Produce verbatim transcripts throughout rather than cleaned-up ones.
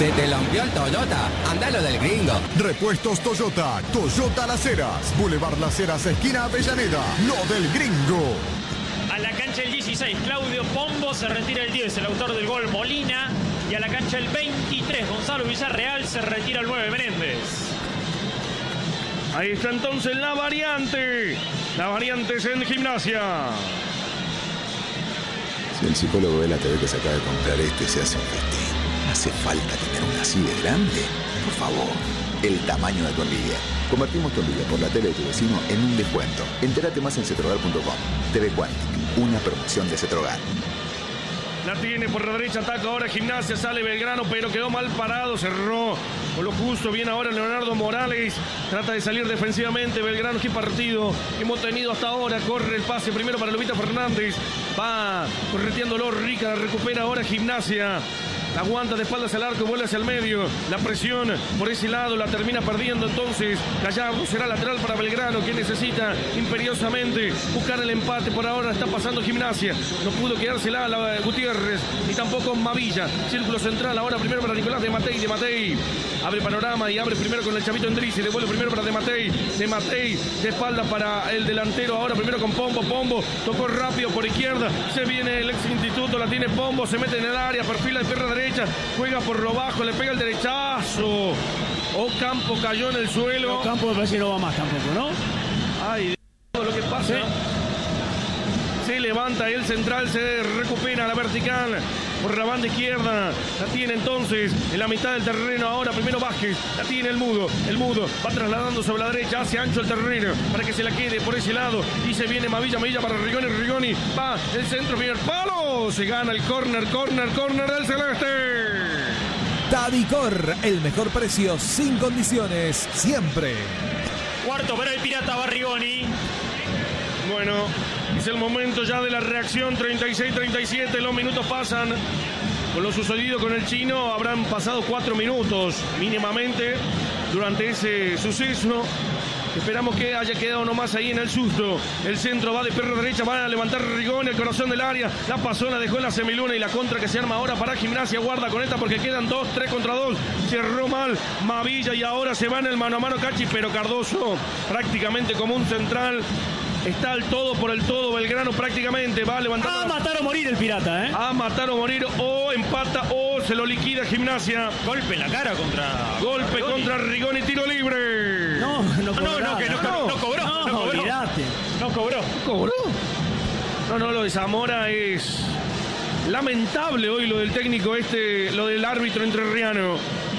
Se te rompió el Toyota, andalo del Gringo. Repuestos Toyota, Toyota Las Heras, Boulevard Las Heras, esquina Avellaneda, lo del Gringo. A la cancha el dieciséis, Claudio Pombo, se retira el diez, el autor del gol Molina. Y a la cancha el veintitrés, Gonzalo Villarreal, se retira el nueve, Menéndez. Ahí está entonces la variante. La variante es en Gimnasia. Si el psicólogo ve la T V que se acaba de comprar este, se hace un festín. ¿Hace falta tener una así de grande? Por favor, el tamaño de tu envidia. Convertimos tu envidia por la tele de tu vecino en un descuento. Entérate más en cetrogar punto com. T V Quantic, una promoción de Cetrogar. La tiene por la derecha, ataca ahora Gimnasia, sale Belgrano, pero quedó mal parado, cerró con lo justo, viene ahora Leonardo Morales, trata de salir defensivamente, Belgrano, qué partido que hemos tenido hasta ahora, corre el pase primero para Lobita Fernández, va correteándolo, Rica, la recupera ahora Gimnasia. La aguanta de espaldas al arco, vuelve hacia el medio. La presión por ese lado la termina perdiendo entonces. Gallardo será lateral para Belgrano, que necesita imperiosamente buscar el empate. Por ahora está pasando Gimnasia. No pudo quedársela la Gutiérrez, ni tampoco Mavilla. Círculo central ahora primero para Nicolás de Matei. De Matei abre panorama y abre primero con el Chavito Endrizi. Devuelve primero para De Matei. De Matei de espalda para el delantero. Ahora primero con Pombo. Pombo tocó rápido por izquierda. Se viene el ex instituto. La tiene Pombo. Se mete en el área. Perfila de perra derecha. Juega por lo bajo, le pega el derechazo. Ocampo cayó en el suelo. Ocampo me parece que no va más tampoco, ¿no? Ay, Dios, lo que pasa. ¿Sí? Se levanta el central, se recupera la vertical por la banda izquierda. La tiene entonces en la mitad del terreno ahora. Primero Vázquez, la tiene el Mudo. El Mudo va trasladando sobre la derecha, hace ancho el terreno para que se la quede por ese lado. Y se viene Mavilla, Mavilla para Rigoni. Rigoni va el centro, primer palo. Se gana el córner, córner, córner del Celeste. Tadicor, el mejor precio sin condiciones, siempre. Cuarto para el Pirata Barrigoni. Bueno, es el momento ya de la reacción. Treinta y seis treinta y siete, los minutos pasan. Con lo sucedido con el chino habrán pasado cuatro minutos mínimamente durante ese suceso. Esperamos que haya quedado nomás ahí en el susto. El centro va de perro derecha, van a levantar Rigoni, el corazón del área. La pasó, la dejó en la semiluna y la contra que se arma ahora para Gimnasia. Guarda con esta porque quedan dos, tres contra dos. Cerró mal Mavilla y ahora se va en el mano a mano Cachi, pero Cardoso prácticamente como un central. Está al todo por el todo, Belgrano prácticamente va a levantar. A matar o morir el Pirata, ¿eh? A matar o morir, o empata o se lo liquida Gimnasia. Golpe en la cara contra... Golpe Rigoni. contra Rigoni, tiro libre. No, no cobró. No, no, que no, no, no cobró. No, No cobró. olvidate. No cobró. ¿Cobró? No, no, lo de Zamora es lamentable hoy lo del técnico este, lo del árbitro entrerriano.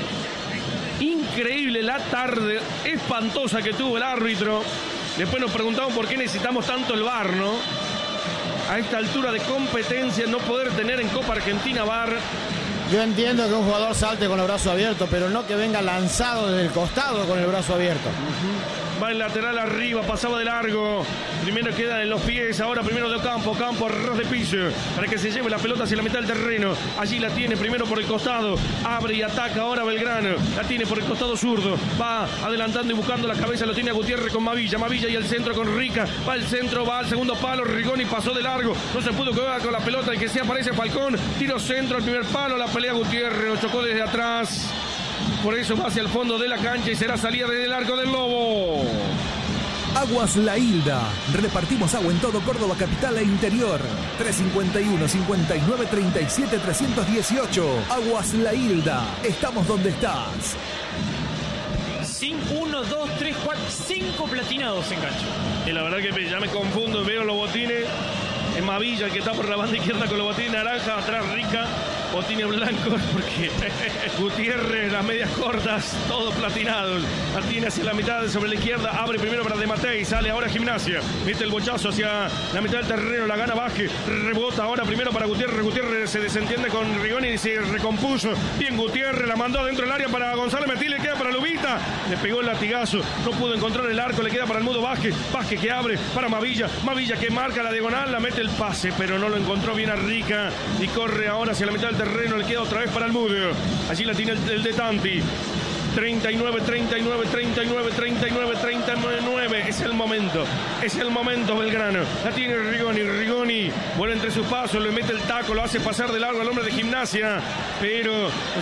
Increíble la tarde espantosa que tuvo el árbitro. Después nos preguntamos por qué necesitamos tanto el V A R, ¿no? A esta altura de competencia, no poder tener en Copa Argentina V A R. Yo entiendo que un jugador salte con el brazo abierto, pero no que venga lanzado desde el costado con el brazo abierto. Uh-huh. Va el lateral arriba, pasaba de largo. Primero queda en los pies, ahora primero de Ocampo. Ocampo, ras de piso, para que se lleve la pelota hacia la mitad del terreno. Allí la tiene primero por el costado. Abre y ataca ahora Belgrano. La tiene por el costado zurdo. Va adelantando y buscando la cabeza. Lo tiene a Gutiérrez con Mavilla. Mavilla y el centro con Rica. Va el centro, va al segundo palo. Rigoni pasó de largo. No se pudo quedar con la pelota. El que se aparece Falcón. Tiro centro al primer palo. La pelea Gutiérrez. Lo chocó desde atrás. Por eso va hacia el fondo de la cancha y será salida desde el arco del Lobo. Aguas La Hilda. Repartimos agua en todo Córdoba capital e interior. tres cinco uno, cincuenta y nueve, treinta y siete, trescientos dieciocho. Aguas La Hilda. Estamos donde estás. uno, dos, tres, cuatro, cinco platinados en cancha. Y la verdad que ya me confundo, veo los botines. Es Mavilla el que está por la banda izquierda con los botines naranja, atrás Rica, botines blancos, porque Gutiérrez, las medias cortas, todos platinados. La tiene hacia la mitad, sobre la izquierda, abre primero para De Matei, sale ahora Gimnasia, mete el bochazo hacia la mitad del terreno, la gana Vázquez, rebota ahora primero para Gutiérrez, Gutiérrez se desentiende con Rigoni y se recompuso. Bien Gutiérrez, la mandó adentro del área para Gonzalo Metí, le queda para Lubita, le pegó el latigazo, no pudo encontrar el arco, le queda para el Mudo Vázquez, Vázquez que abre para Mavilla, Mavilla que marca la diagonal, la mete el pase, pero no lo encontró bien a Rica y corre ahora hacia la mitad del terreno, le queda otra vez para el Mudo. Allí la tiene el, el de Tanti. treinta y nueve, treinta y nueve, treinta y nueve, treinta y nueve, treinta y nueve. Es el momento. Es el momento, Belgrano. La tiene Rigoni. Rigoni vuelve entre sus pasos, le mete el taco, lo hace pasar de largo al hombre de Gimnasia. Pero